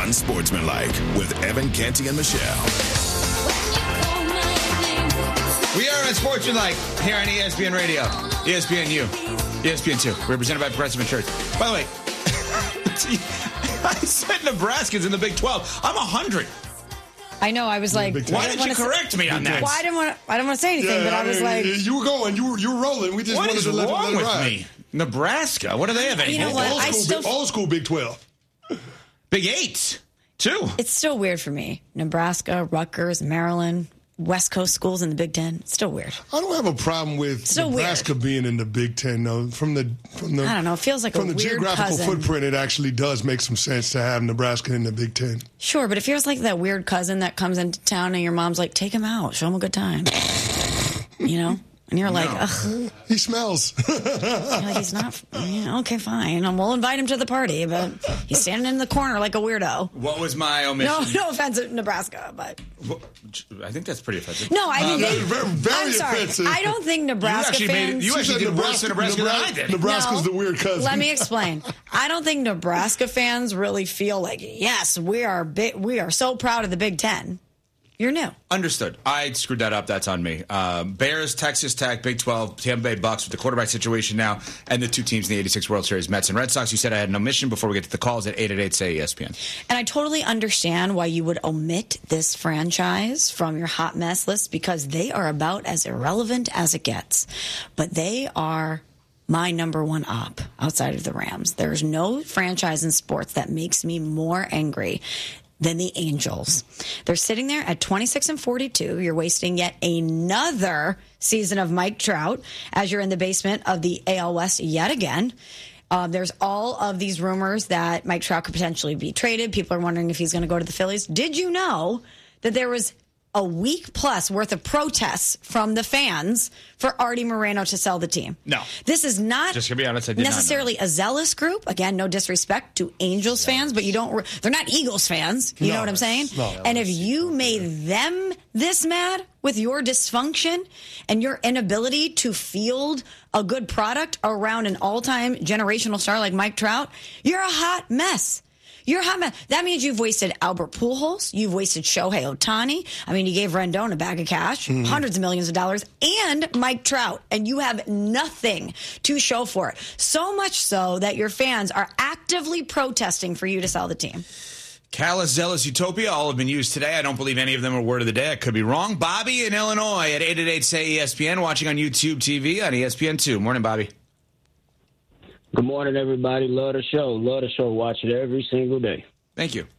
Unsportsmanlike with Evan Canty and Michelle. We are Unsportsmanlike here on ESPN Radio, ESPNU, ESPN2. We're presented by Progressive Insurance. By the way, I said Nebraska's in the Big 12. I'm 100. I know. I was like, why did you correct me on that? Well, I didn't want to say anything, but I was like, you were going, you were rolling. We just what wanted is to let wrong it with ride. me? Nebraska. What do they have? You know what? Old school Big 12. Big 8, too. It's still weird for me. Nebraska, Rutgers, Maryland, West Coast schools in the Big Ten. It's still weird. I don't have a problem with Nebraska being in the Big Ten, though. From the I don't know. It feels like from a the weird geographical cousin. footprint, it actually does make some sense to have Nebraska in the Big Ten. Sure, but it feels like that weird cousin that comes into town and your mom's like, take him out, show him a good time. You know? And you're like, ugh. He smells. You're like, he's not. Yeah, okay, fine. We'll invite him to the party, but he's standing in the corner like a weirdo. What was my omission? No offense to Nebraska, but I think that's pretty offensive. no, I mean, very I'm sorry. offensive. I don't think Nebraska fans. You actually did worse than Nebraska than I did. Nebraska's the weird cousin. Let me explain. I don't think Nebraska fans really feel like, yes, we are so proud of the Big Ten. You're new. Understood. I screwed that up. That's on me. Bears, Texas Tech, Big 12, Tampa Bay Bucks with the quarterback situation now, and the two teams in the 86 World Series, Mets and Red Sox. You said I had an omission before we get to the calls at 888-SAY-ESPN. And I totally understand why you would omit this franchise from your hot mess list because they are about as irrelevant as it gets. But they are my number one op outside of the Rams. There's no franchise in sports that makes me more angry than the Angels. They're sitting there at 26-42. You're wasting yet another season of Mike Trout as you're in the basement of the AL West yet again. There's all of these rumors that Mike Trout could potentially be traded. People are wondering if he's going to go to the Phillies. Did you know that there was a week plus worth of protests from the fans for Artie Moreno to sell the team? No. This is not just to be honest, I did necessarily a zealous group. Again, no disrespect to Angels fans, but they're not Eagles fans. You know what I'm saying? And if you made them this mad with your dysfunction and your inability to field a good product around an all-time generational star like Mike Trout, you're a hot mess. You're hot mess. That means you've wasted Albert Pujols. You've wasted Shohei Ohtani. I mean, you gave Rendon a bag of cash, hundreds of millions of dollars, and Mike Trout, and you have nothing to show for it. So much so that your fans are actively protesting for you to sell the team. Callous, zealous, utopia, all have been used today. I don't believe any of them are word of the day. I could be wrong. Bobby in Illinois at 888-SAY-ESPN, watching on YouTube TV on ESPN2. Morning, Bobby. Good morning, everybody. Love the show. Love the show. Watch it every single day. Thank you.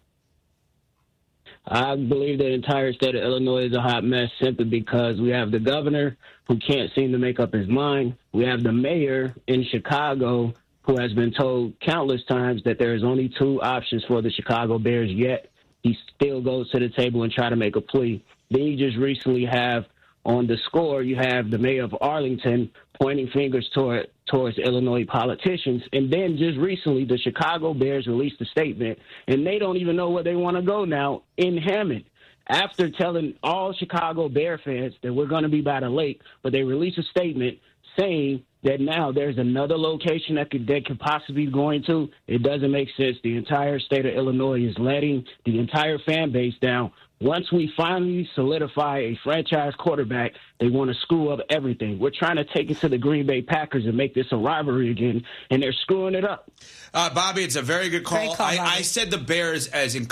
I believe the entire state of Illinois is a hot mess simply because we have the governor who can't seem to make up his mind. We have the mayor in Chicago who has been told countless times that there is only two options for the Chicago Bears, yet he still goes to the table and try to make a plea. Then you just recently have on the score, you have the mayor of Arlington pointing fingers towards Illinois politicians. And then just recently, the Chicago Bears released a statement, and they don't even know where they want to go now in Hammond. After telling all Chicago Bear fans that we're going to be by the lake, but they released a statement saying that now there's another location that could possibly be going to. It doesn't make sense. The entire state of Illinois is letting the entire fan base down. Once we finally solidify a franchise quarterback, they want to screw up everything. We're trying to take it to the Green Bay Packers and make this a rivalry again, and they're screwing it up. Bobby, it's a very good call. Great call, Bobby. I said the Bears as in